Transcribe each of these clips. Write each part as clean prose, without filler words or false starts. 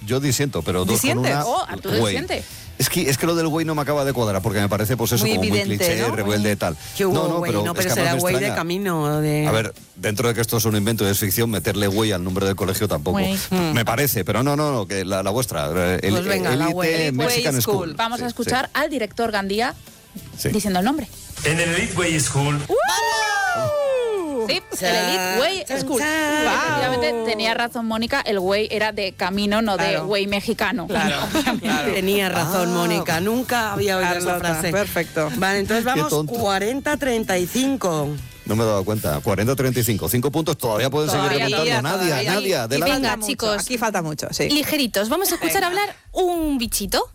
yo disiento, pero dos con una... ¿Tú disientes? Es que lo del güey no me acaba de cuadrar, porque me parece pues eso muy como evidente, muy cliché, ¿no? rebelde y tal. Que hubo güey, pero será güey de camino. A ver, dentro de que esto es un invento y es ficción, meterle güey al nombre del colegio tampoco. Me parece, pero no, que la vuestra. Pues venga, la Elite Mexican School. Vamos a escuchar al director Gandía diciendo el nombre. En el Elite Way School. Sí, el Elite Way School. Efectivamente, tenía razón Mónica, el güey era de camino, no de güey mexicano. Claro. Tenía razón Mónica, nunca había oído esa frase. Perfecto. Vale, entonces vamos 40-35. No me he dado cuenta. 40-35. 5 puntos todavía pueden seguir remontando. Nadia, adelante. Venga, chicos. Aquí falta mucho, sí. Ligeritos. Vamos a escuchar hablar un bichito.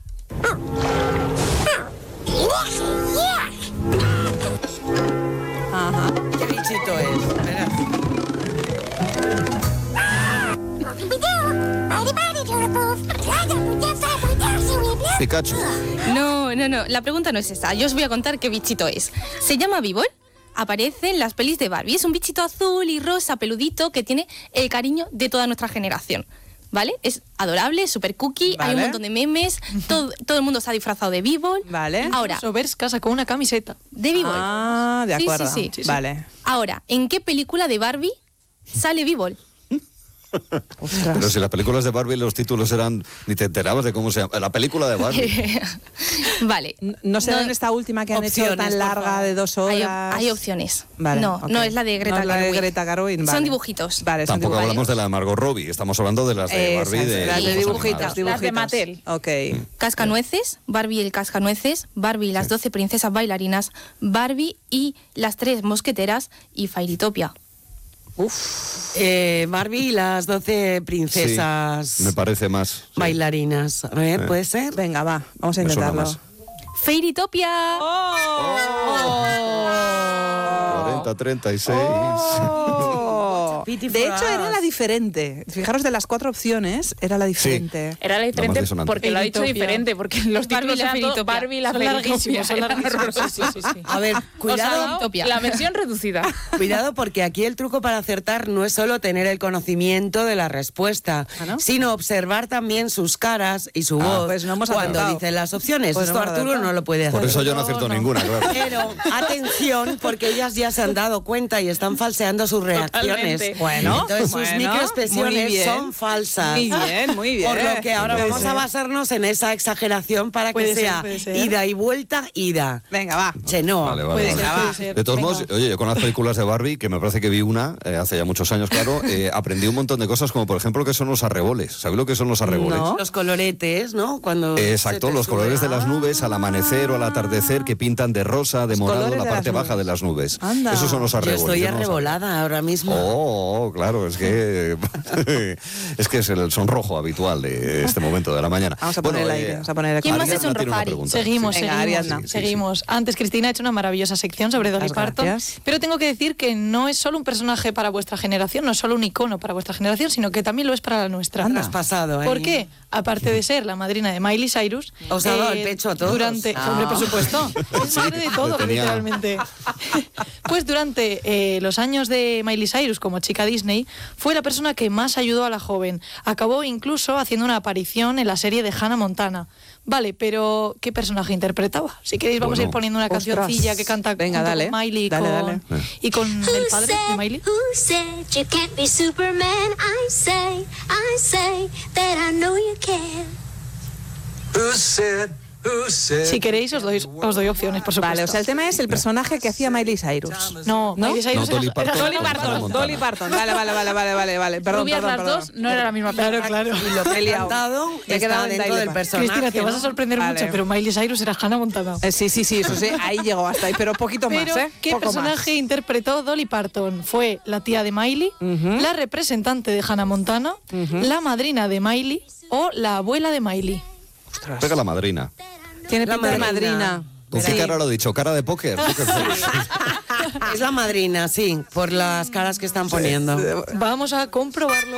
Ajá. ¿Qué bichito es? Pikachu. No. La pregunta no es esa. Yo os voy a contar qué bichito es. Se llama Bíbol. Aparece en las pelis de Barbie. Es un bichito azul y rosa, peludito, que tiene el cariño de toda nuestra generación. ¿Vale? Es adorable, súper cookie, hay un montón de memes, todo el mundo se ha disfrazado de Bíbol. Vale. Ahora, Ves casa con una camiseta. de Bíbol. Ah, de acuerdo. Sí. Vale. Ahora, ¿en qué película de Barbie sale Bíbol? Pero si las películas de Barbie los títulos eran... Ni te enterabas de cómo se llama. La película de Barbie. Vale. ¿No será en esta última que han hecho tan larga de 2 horas? Hay opciones. Vale, no es la de Greta Gerwig. Son dibujitos. Vale, Tampoco hablamos de la de Margot Robbie. Estamos hablando de las de Barbie. Las de dibujitos. Las de Mattel. Ok. Cascanueces, Barbie y el Cascanueces, Barbie y las 12 princesas bailarinas, Barbie y las 3 mosqueteras y Fairytopia. Barbie y las 12 princesas. Sí, me parece más. Bailarinas. A ver, ¿puede ser? Venga, vamos a Me suena intentarlo. más. ¡Fairytopia! 40-36. De hecho, era la diferente. Fijaros, de las 4 opciones, era la diferente. Era la diferente La más disonante. porque lo ha dicho diferente, porque los títulos eran todo Barbie y la Son larguísimos, Fairytopia. Sí. A ver, cuidado. La versión reducida. Cuidado, porque aquí el truco para acertar no es solo tener el conocimiento de la respuesta, sino observar también sus caras y su voz pues no hemos cuando acertado. dicen las opciones. Pues Esto no hemos Arturo acertado. no lo puede hacer. Por eso yo no acierto ninguna, claro. Pero atención, porque ellas ya se han dado cuenta y están falseando sus reacciones. Totalmente. Bueno, entonces sus microexpresiones son falsas. Muy bien. Por lo que ahora vamos a basarnos en esa exageración para que sea ida y vuelta, ida. Venga, va. Chenoa. Vale. Puede ser. De todos modos, oye, yo con las películas de Barbie, que me parece que vi una hace ya muchos años, claro, aprendí un montón de cosas, como por ejemplo que son los arreboles. ¿Sabéis lo que son los arreboles? ¿No? Los coloretes, ¿no? Cuando Exacto, los colores de las nubes al amanecer o al atardecer que pintan de rosa, de morado colores la de parte las baja de las nubes. Anda. Esos son los Yo arreboles. estoy yo no lo sabía. arrebolada ahora mismo. Oh, claro, es que es el sonrojo habitual de este momento de la mañana. Vamos a poner el aire, vamos a poner el ¿Quién más Ariadna es tiene una sonrojari? pregunta. Seguimos. Venga, Ariadna. Seguimos. Antes Cristina ha hecho una maravillosa sección sobre Dolly Parton, gracias. pero tengo que decir que no es solo un personaje para vuestra generación, no es solo un icono para vuestra generación, sino que también lo es para la nuestra. Has pasado, ¿eh? ¿Por qué? Aparte de ser la madrina de Miley Cyrus, Os ha dado el pecho a todos. Hombre, por supuesto, es madre de todo, tenía. literalmente. Pues durante los años de Miley Cyrus como chica Disney, fue la persona que más ayudó a la joven. Acabó incluso haciendo una aparición en la serie de Hannah Montana. Vale, pero ¿qué personaje interpretaba? Si queréis vamos a ir poniendo una cancioncilla que canta Venga, junto dale. con Miley Dale. y con el padre de Miley. Who said you can't be Superman? I say that I know you can. Who said? Si queréis os doy opciones, por supuesto. Vale, o sea, el tema es el personaje que hacía Miley Cyrus. No, Miley Cyrus No, Dolly Parton. era Dolly Parton. Dolly Parton. Vale. Perdón. Rubias las dos, no era la misma persona. Claro. Y lo que he liado Me he quedado está en dentro Dolly del Parton. personaje. Cristina, te vas a ¿no? sorprender Vale. mucho, pero Miley Cyrus era Hannah Montana. Sí, eso sí, ahí llegó hasta ahí, pero poquito Pero, más, ¿eh? ¿qué Poco personaje interpretó Dolly Parton? ¿Fue la tía de Miley, la representante de Hannah Montana, la madrina de Miley o la abuela de Miley? Pega la madrina. más. Tiene La pinta de madrina. madrina. ¿Con qué cara lo he dicho? ¿Cara de póker? Poker face. Es la madrina, sí, por las caras que están poniendo. Vamos a comprobarlo.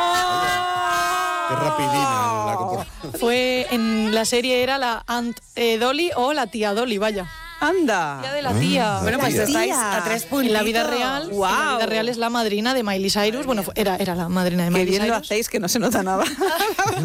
Qué rapidina la comporta. Fue en la serie era la Aunt Dolly o la tía Dolly, vaya. Anda. Tía de la tía. Bueno, pues tía. estáis a 3 puntos. En la vida real, en la vida real es la madrina de Miley Cyrus. Bueno, era la madrina de Qué Miley bien lo Cyrus. hacéis, que no se nota nada.